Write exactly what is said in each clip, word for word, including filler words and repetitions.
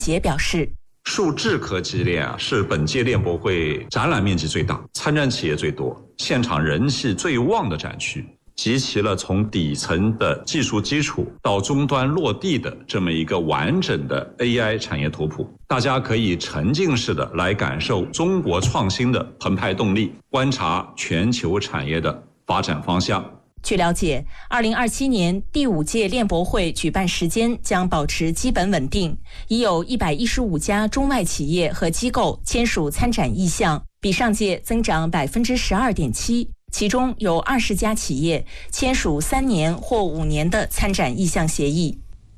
杰表示， 数智科技链啊，是本届链博会展览面积最大、参展企业最多、现场人气最旺的展区，集齐了从底层的技术基础到终端落地的这么一个完整的 A I 产业图谱。大家可以沉浸式的来感受中国创新的澎湃动力，观察全球产业的发展方向。 据了解，二零二七年第五届链博会举办时间将保持基本稳定，已有一百一十五家中外企业和机构签署参展意向，比上届增长百分之十二点七。其中有二十家企业签署三年或五年的参展意向协议。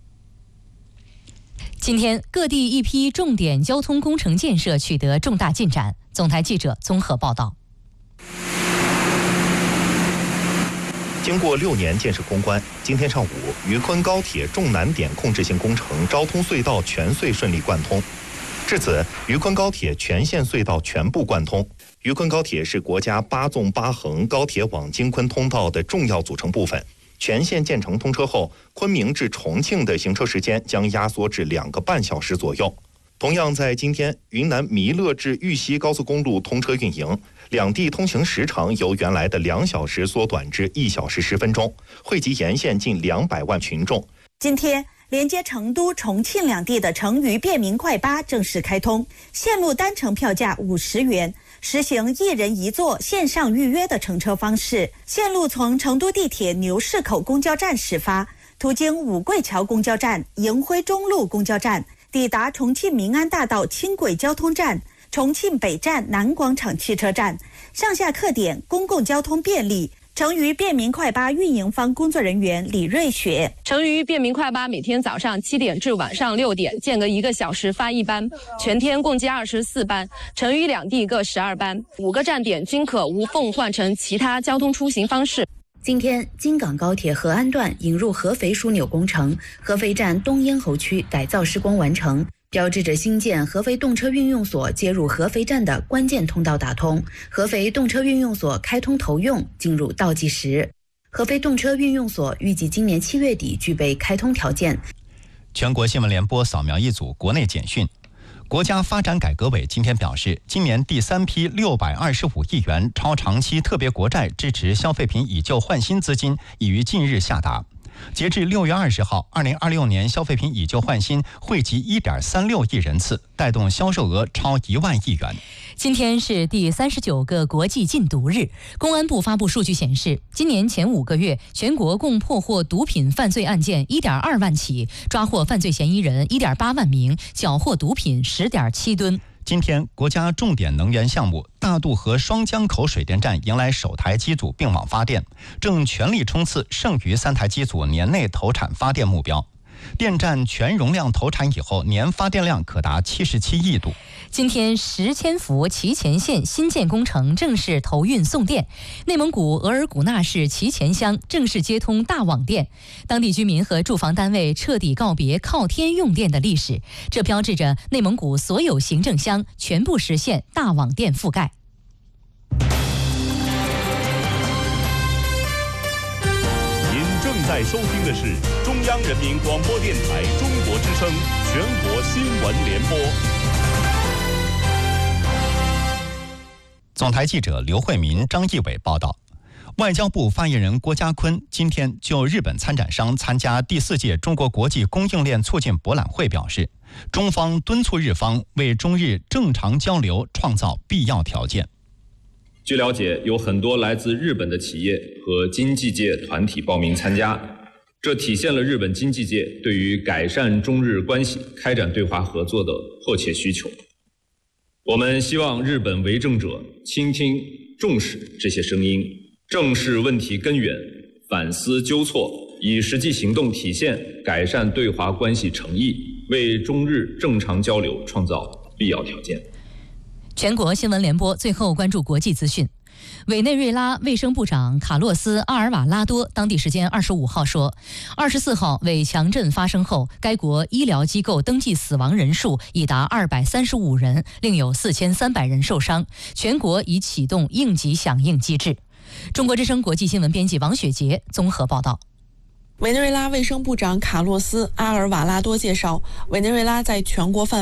今天，各地一批重点交通工程建设取得重大进展。总台记者综合报道。 经过六年建设攻关，今天上午，渝昆高铁重难点控制性工程昭通隧道全隧顺利贯通。至此，渝昆高铁全线隧道全部贯通。渝昆高铁是国家八纵八横高铁网京昆通道的重要组成部分。全线建成通车后，昆明至重庆的行车时间将压缩至两个半小时左右。同样在今天，云南弥勒至玉溪高速公路通车运营，两地通行时长由原来的两小时缩短至一小时十分钟，惠及沿线近两百万群众。 今天，连接成都、重庆两地的成渝便民快巴正式开通，线路单程票价五十元，实行一人一座线上预约的乘车方式。线路从成都地铁牛市口公交站始发，途经五桂桥公交站、迎辉中路公交站，抵达重庆民安大道轻轨交通站、重庆北站南广场汽车站，上下客点公共交通便利。成渝便民快巴运营方工作人员李瑞雪： 成渝便民快巴每天早上七点至晚上六点，间隔一个小时发一班，全天共计二十四班，成渝两地各十二班，五个站点均可无缝换乘其他交通出行方式。 今天，京港高铁合安段引入合肥枢纽工程，合肥站东咽喉区改造施工完成，标志着新建合肥动车运用所接入合肥站的关键通道打通，合肥动车运用所开通投用进入倒计时。合肥动车运用所预计今年七月底具备开通条件。 全国新闻联播扫描一组国内简讯。国家发展改革委今天表示，今年第三批六百二十五亿元超长期特别国债支持消费品以旧换新资金已于近日下达。截至六月二十号，二零二六年消费品以旧换新惠及一点三六亿人次，带动销售额超一万亿元。 今天是第三十九个国际禁毒日。公安部发布数据显示，今年前五个月，全国共破获毒品犯罪案件一点二万起，抓获犯罪嫌疑人一点八万名，缴获毒品十点七吨。 今天，国家重点能源项目大渡河双江口水电站迎来首台机组并网发电，正全力冲刺剩余三台机组年内投产发电目标。电站全容量投产以后，年发电量可达七十七亿度。 今天，石千福祁前线新建工程正式投运送电，内蒙古额尔古纳市祁前乡正式接通大网电，当地居民和住房单位彻底告别靠天用电的历史，这标志着内蒙古所有行政乡全部实现大网电覆盖。 正在收听的是中央人民广播电台中国之声全国新闻联播。 总台记者刘慧民、张义伟报道。外交部发言人郭家坤今天就日本参展商参加第四届中国国际供应链促进博览会表示，中方敦促日方为中日正常交流创造必要条件。 据了解，有很多来自日本的企业和经济界团体报名参加，这体现了日本经济界对于改善中日关系、开展对华合作的迫切需求。我们希望日本为政者倾听、重视这些声音，正视问题根源，反思纠错，以实际行动体现改善对华关系诚意，为中日正常交流创造必要条件。 全国新闻联播最后关注国际资讯。委内瑞拉卫生部长卡洛斯·阿尔瓦拉多当地时间二十五号说，二十四号为强震发生后，该国医疗机构登记死亡人数已达二百三十五人，另有四千三百人受伤，全国已启动应急响应机制。中国之声国际新闻编辑王雪杰综合报道。 委内瑞拉卫生部长卡洛斯·阿尔瓦拉多介绍，委内瑞拉在全国范